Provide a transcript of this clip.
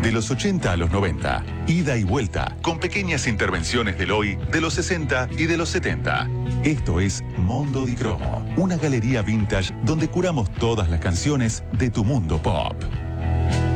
de los 80 a los 90, ida y vuelta, con pequeñas intervenciones del hoy, de los 60 y de los 70. Esto es Mondo di Cromo, una galería vintage donde curamos todas las canciones de tu mundo pop.